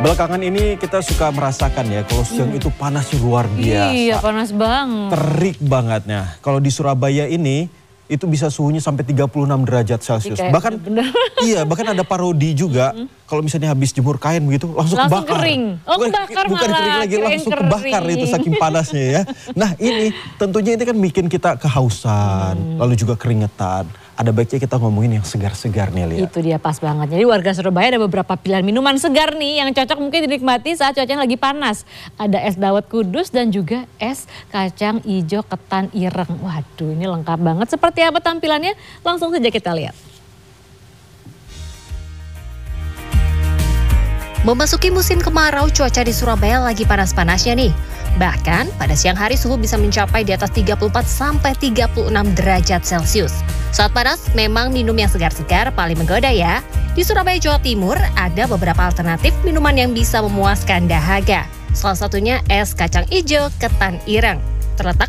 Belakangan ini kita suka merasakan ya kalau siang itu panasnya luar biasa. Iya, panas banget. Terik bangetnya. Kalau di Surabaya ini itu bisa suhunya sampai 36 derajat Celcius. Bahkan iya, bahkan ada parodi juga. Kalau misalnya habis jemur kain begitu langsung kebakar. Kering. Oh, kebakar bukan malah. Kering lagi, langsung kebakar itu saking panasnya ya. Nah, ini tentunya ini kan bikin kita kehausan, lalu juga keringetan. Ada baiknya kita ngomongin yang segar-segar nih, Lia. Itu dia, pas banget. Jadi warga Surabaya ada beberapa pilihan minuman segar nih yang cocok mungkin dinikmati saat cuacanya lagi panas. Ada es dawet kudus dan juga es kacang hijau ketan ireng. Waduh, ini lengkap banget. Seperti apa tampilannya? Langsung saja kita lihat. Memasuki musim kemarau, cuaca di Surabaya lagi panas-panasnya nih. Bahkan pada siang hari suhu bisa mencapai di atas 34 sampai 36 derajat Celcius. Saat panas, memang minum yang segar-segar paling menggoda ya. Di Surabaya, Jawa Timur, ada beberapa alternatif minuman yang bisa memuaskan dahaga. Salah satunya es kacang hijau ketan ireng. Terletak